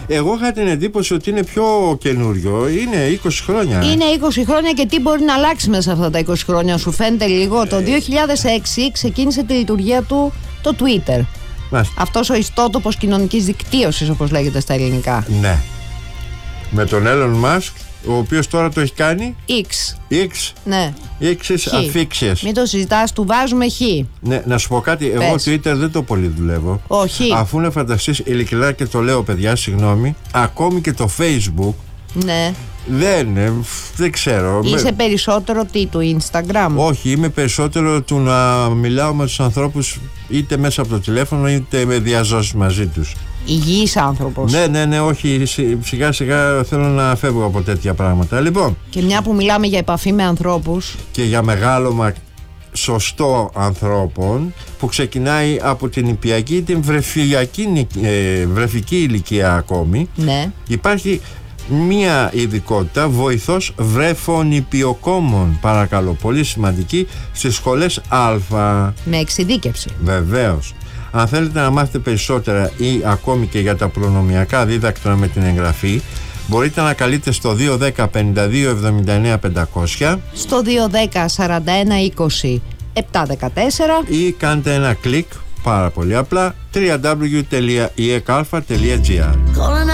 Εγώ είχα την εντύπωση ότι είναι πιο καινούριο. Είναι 20 χρόνια. Είναι 20 χρόνια και τι μπορεί να αλλάξει μέσα αυτά τα 20 χρόνια, σου φαίνεται λίγο? Το 2006 ξεκίνησε τη λειτουργία του το Twitter. Αυτός ο ιστότοπος κοινωνικής δικτύωσης, όπως λέγεται στα ελληνικά. Ναι. Με τον Elon Musk, ο οποίος τώρα το έχει κάνει X. Ναι. X αφήξιες. Μην το συζητάς, του βάζουμε Χ. Ναι, να σου πω κάτι. Εγώ Twitter δεν το πολύ δουλεύω. Όχι. Αφού να φανταστείς, ειλικρινά και το λέω, παιδιά, συγγνώμη, ακόμη και το Facebook. Ναι. Δεν ξέρω. Είσαι περισσότερο του Instagram? Όχι, είμαι περισσότερο του να μιλάω με τους ανθρώπους είτε μέσα από το τηλέφωνο είτε με διαζώσεις μαζί τους. Υγιής άνθρωπος. Ναι, όχι. Σιγά σιγά θέλω να φεύγω από τέτοια πράγματα. Λοιπόν. Και μια που μιλάμε για επαφή με ανθρώπους. Και για μεγάλωμα σωστό ανθρώπων που ξεκινάει από την νηπιακή ή την βρεφική ηλικία ακόμη. Ναι. Υπάρχει μία ειδικότητα, βοηθός βρεφονηπιοκόμων, παρακαλώ, πολύ σημαντική, στις σχολές Α. Με εξειδίκευση. Βεβαίως. Αν θέλετε να μάθετε περισσότερα ή ακόμη και για τα προνομιακά δίδακτρα με την εγγραφή, μπορείτε να καλείτε στο 210 52 79 500, στο 210 41 20 714 ή κάντε ένα κλικ, πάρα πολύ απλά, www.eekalfa.gr.